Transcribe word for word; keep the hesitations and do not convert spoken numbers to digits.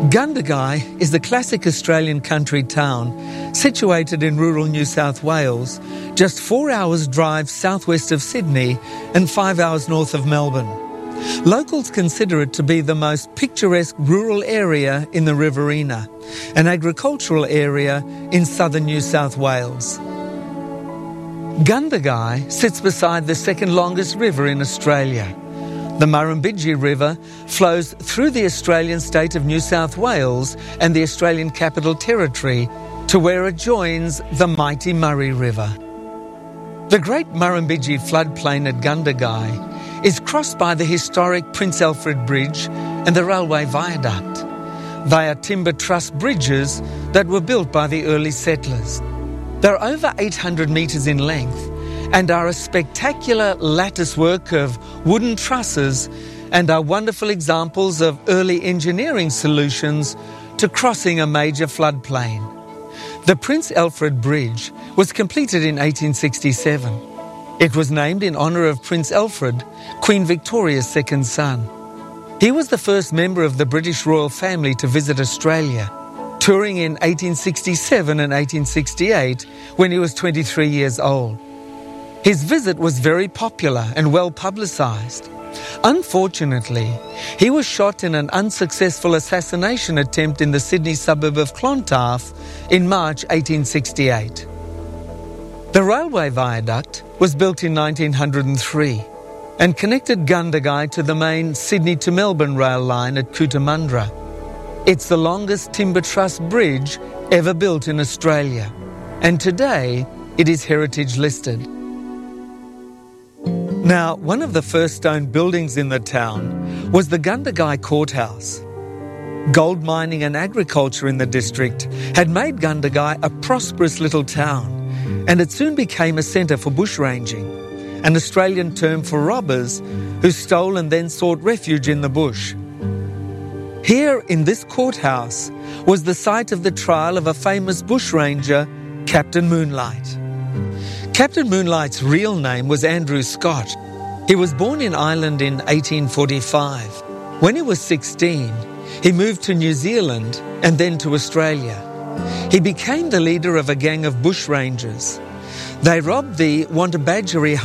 Gundagai is the classic Australian country town situated in rural New South Wales, just four hours drive southwest of Sydney and five hours north of Melbourne. Locals consider it to be the most picturesque rural area in the Riverina, an agricultural area in southern New South Wales. Gundagai sits beside the second longest river in Australia. The Murrumbidgee River flows through the Australian state of New South Wales and the Australian Capital Territory to where it joins the mighty Murray River. The Great Murrumbidgee floodplain at Gundagai is crossed by the historic Prince Alfred Bridge and the railway viaduct. They are timber truss bridges that were built by the early settlers. They're over eight hundred metres in length and are a spectacular lattice work of wooden trusses and are wonderful examples of early engineering solutions to crossing a major floodplain. The Prince Alfred Bridge was completed in eighteen sixty-seven. It was named in honour of Prince Alfred, Queen Victoria's second son. He was the first member of the British royal family to visit Australia, touring in eighteen sixty-seven and eighteen sixty-eight when he was twenty-three years old. His visit was very popular and well publicised. Unfortunately, he was shot in an unsuccessful assassination attempt in the Sydney suburb of Clontarf in March eighteen sixty-eight. The railway viaduct was built in nineteen oh three and connected Gundagai to the main Sydney to Melbourne rail line at Cootamundra. It's the longest timber truss bridge ever built in Australia, and today it is heritage listed. Now, one of the first stone buildings in the town was the Gundagai Courthouse. Gold mining and agriculture in the district had made Gundagai a prosperous little town, and it soon became a centre for bushranging, an Australian term for robbers who stole and then sought refuge in the bush. Here in this courthouse was the site of the trial of a famous bushranger, Captain Moonlight. Captain Moonlight's real name was Andrew Scott. He was born in Ireland in eighteen forty-five. When he was sixteen, he moved to New Zealand and then to Australia. He became the leader of a gang of bushrangers. They robbed the Wantabadgery